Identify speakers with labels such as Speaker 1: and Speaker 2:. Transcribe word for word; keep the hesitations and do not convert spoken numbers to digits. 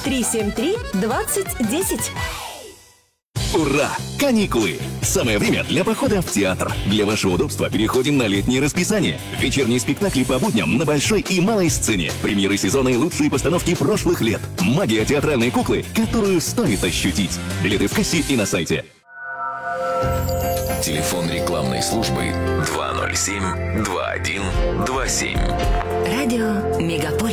Speaker 1: три семь три двадцать десять.
Speaker 2: Ура! Каникулы! Самое время для похода в театр. Для вашего удобства переходим на летнее расписание. Вечерние спектакли по будням на большой и малой сцене. Премьеры сезона и лучшие постановки прошлых лет. Магия театральной куклы, которую стоит ощутить. Билеты в кассе и на сайте.
Speaker 3: Телефон рекламной службы два ноль семь два один два семь.
Speaker 1: Радио Мегаполис.